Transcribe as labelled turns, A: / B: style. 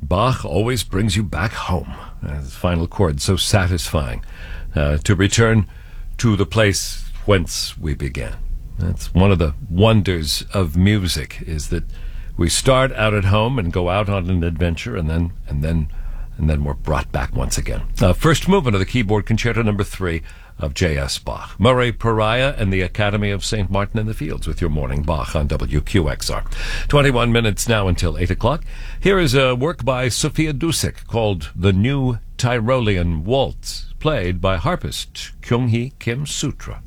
A: Bach always brings you back home. His final chord, so satisfying. To return to the place whence we began. That's one of the wonders of music, is that we start out at home and go out on an adventure, and then we're brought back once again. First movement of the keyboard concerto number 3 of J.S. Bach. Murray Pariah and the Academy of St. Martin in the Fields with your morning Bach on WQXR. 21 minutes now until 8 o'clock. Here is a work by Sophia Dusek called The New Tyrolean Waltz, played by harpist Kyung-hee Kim Sutra.